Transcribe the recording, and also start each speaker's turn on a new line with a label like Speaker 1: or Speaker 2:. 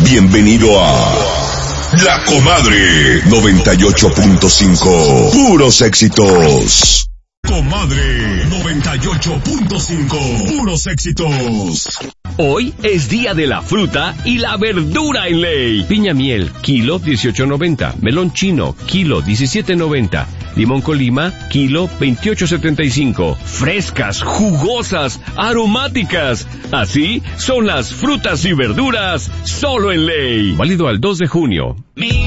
Speaker 1: Bienvenido a La Comadre 98.5. Puros éxitos. Comadre 98.5. Puros éxitos.
Speaker 2: Hoy es día de la fruta y la verdura en ley. Piña miel, kilo 18.90. Melón chino, kilo 17.90. Limón Colima, kilo 28.75. Frescas, jugosas, aromáticas. Así son las frutas y verduras solo en ley. Válido al 2 de junio.